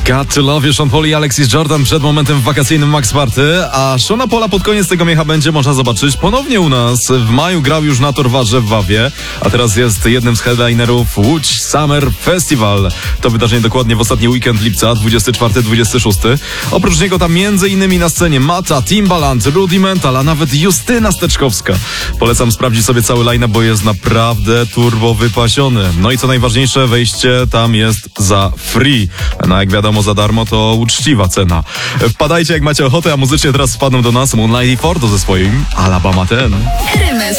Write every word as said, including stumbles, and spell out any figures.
Got to Love You, Sean Paul i Alexis Jordan przed momentem w wakacyjnym Max Party, a Seana Paula pod koniec tego miecha będzie można zobaczyć ponownie u nas. W maju grał już na Torwarze w Wawie, a teraz jest jednym z headlinerów Łódź Summer Festival. To wydarzenie dokładnie w ostatni weekend lipca, dwudziesty czwarty dwudziesty szósty. Oprócz niego tam między innymi na scenie Mata, Timbaland, Rudimental, a nawet Justyna Steczkowska. Polecam sprawdzić sobie cały line-up, bo jest naprawdę turbo wypasiony. No i co najważniejsze, wejście tam jest za free. No jak wiadomo, za darmo to uczciwa cena. Wpadajcie jak macie ochotę, a muzycznie teraz wpadną do nas Moonlight i Fordo ze swoim Alabama ten.